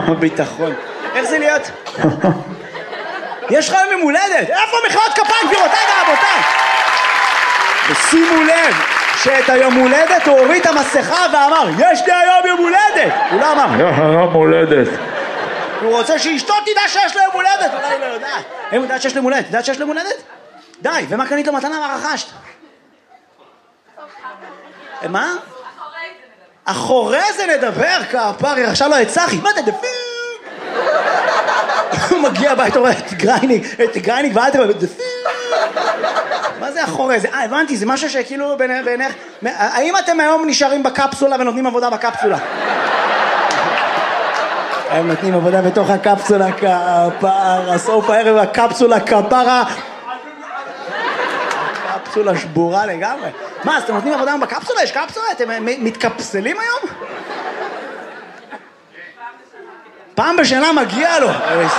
ביטחון. איך זה להיות? יש לך יום הולדת. איפה מחיאות כפיים, גבירותיי ורבותיי? ושימו לב שאת היום הולדת הוא הוריד את המסכה ואמר, יש לי היום יום הולדת. הוא לא אמר, יום הולדת. הוא רוצה שאשתו תדע שיש לו יום הולדת. אולי לא יודעת. הם יודעת שיש לו יום הולדת? יודעת שיש לו יום הולדת? די, ומה קנית לו מתנה? מה רכשת? מה? אחורי זה נדבר, כפר, היא רכשה לו את צחי. מה תדבר? הוא מגיע הביתה, רואה את גרייניק ואל תראה, מה זה אחורי זה? הבנתי, זה משהו שכאילו בעיניך... האם אתם היום נשארים בקפסולה ונותנים עבודה בקפסולה? הם נותנים עבודה בתוך הקפסולה, כפר, הסוף הערב הקפסולה, כפרה... קפסולה שבורה לגמרי. מה, אז אתם נותנים עבודה בקפסולה? יש קפסולה? אתם מתקפסלים היום? פעם בשנה מגיע לו.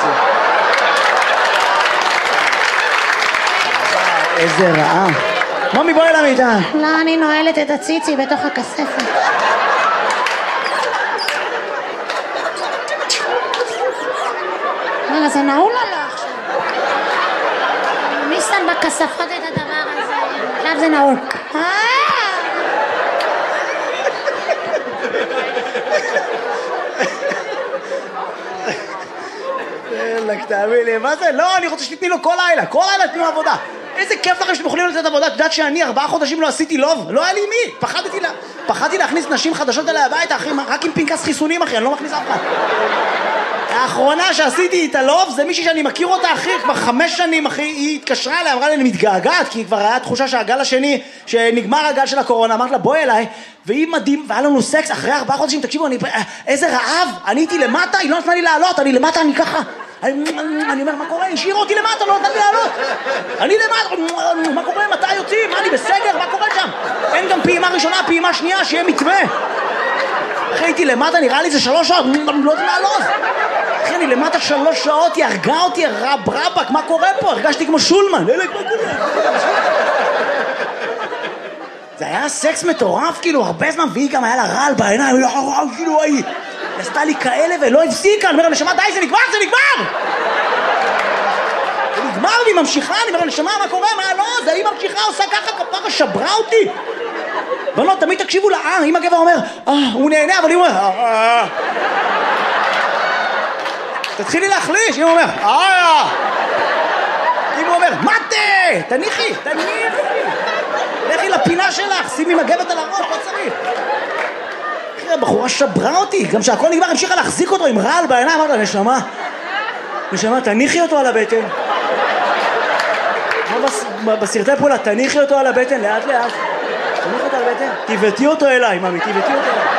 איזה רעה. מומי, בואי למיטה. לא, אני נועלת את הציצי בתוך הכספת. רגע, זה נעול או לא עכשיו? מי שם בכספות את הדבר הזה? עכשיו זה נעול. תאמין לי, מה זה? לא, אני רוצה שתתני לו כל לילה תתנו עבודה. איזה כיף לכם שאתם יכולים לתת עבודה. את יודעת שאני 4 חודשים לא עשיתי לוב? לא היה לי מי. פחדתי להכניס נשים חדשות אליי הביתה, אחי, רק עם פנקס חיסונים, אחי, אני לא מכניס אף אחד. האחרונה שעשיתי איתה לוב זה מישהי שאני מכיר אותה, אחי, כבר 5 שנים, אחי, היא התקשרה אליי, אמרה לי, אני מתגעגעת, כי כבר היה תחושה שהגל השני, שנגמר הגל של הקורונה, אמרת לה, בואי אליי, והיא מדהים, והיה לנו סקס אחרי 4 חודשים, תקשיבו, איזה רעב, אני הייתי למטה, היא לא נתנה לי לעלות, אני למטה, אני ככה, אני אומר, מה קורה? השאירו אותי למטה, לא נתן לי לעלות. אני למטה, מה קורה? מתי יוצאים? מה, אני בסגר? מה קורה שם? אין גם פעימה ראשונה, פעימה שנייה, שיהיה מתווה. אחרי הייתי למטה, נראה לי זה 3 שעות, אני לא יודע לעלות. אחרי אני למטה 3 שעות, היא הרגה אותי, רבק, מה קורה פה? הרגשתי כמו שולמן. זה היה סקס מטורף, כאילו, הרבה זמן, והיא גם היה לה רעל בעיניים, כאילו, היא עשתה לי כאלה ולא הפסיקה, אני אומר, נשמה, די, זה נגמר! זה נגמר, והיא ממשיכה, אני אומר, נשמה, מה קורה? מה לא? זה היא ממשיכה, עושה ככה, כפרה, שברה אותי. בנות, תמיד תקשיבו לה, אם הגבר אומר, הוא נהנה, אבל היא אומר, תתחילי להחליש, אם הוא אומר, אם הוא אומר, מתה, תניחי, לכי לפינה שלך, שימי מגבת על הראש, לא צריך. הבחורה שברה אותי, גם שהכל נגמר, המשיכה להחזיק אותו עם רעל בעיניים, אמרת לה, נשמה, תניחי אותו על הבטן. בסרטי פעולה, תניחי אותו על הבטן, לאט. תניחי אותו על הבטן, תיבטי אותו אליי, ממי, תיבטי אותו אליי.